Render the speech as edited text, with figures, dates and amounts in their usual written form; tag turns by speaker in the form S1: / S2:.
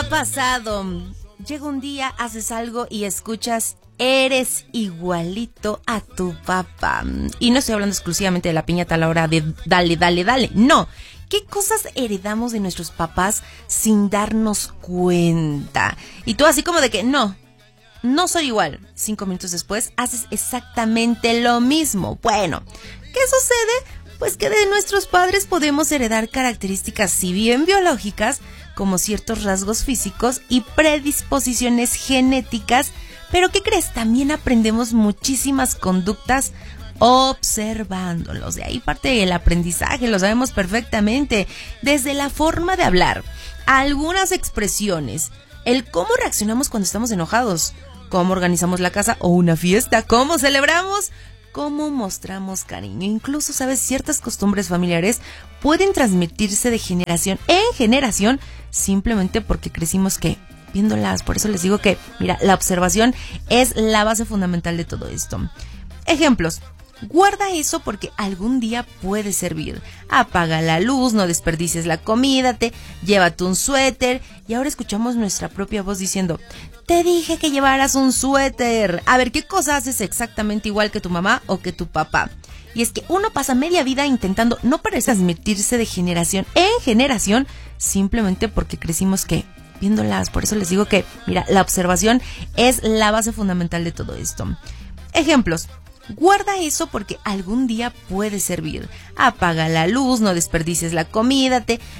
S1: ha pasado? Llega un día, haces algo y escuchas, eres igualito a tu papá. Y no estoy hablando exclusivamente de la piñata a la hora de dale, dale, dale. No. ¿Qué cosas heredamos de nuestros papás sin darnos cuenta? Y tú así como de que no soy igual. 5 minutos después haces exactamente lo mismo. Bueno, ¿qué sucede? Pues que de nuestros padres podemos heredar características, si bien biológicas, como ciertos rasgos físicos y predisposiciones genéticas. Pero ¿qué crees? También aprendemos muchísimas conductas observándolos. De ahí parte el aprendizaje, lo sabemos perfectamente. Desde la forma de hablar, algunas expresiones, el cómo reaccionamos cuando estamos enojados, cómo organizamos la casa o una fiesta, cómo celebramos, cómo mostramos cariño. Incluso, ¿sabes? Ciertas costumbres familiares pueden transmitirse de generación en generación simplemente porque crecimos viéndolas. Por eso les digo que, mira, la observación es la base fundamental de todo esto. Ejemplos. Guarda eso porque algún día puede servir. Apaga la luz, no desperdicies la comida, llévate un suéter. Y ahora escuchamos nuestra propia voz diciendo, te dije que llevaras un suéter. A ver, ¿qué cosa haces exactamente igual que tu mamá o que tu papá? Y es que uno pasa media vida intentando no parecer transmitirse de generación en generación simplemente porque crecimos viéndolas. Por eso les digo que, mira, la observación es la base fundamental de todo esto. Ejemplos. Guarda eso porque algún día puede servir. Apaga la luz, no desperdicies la comida,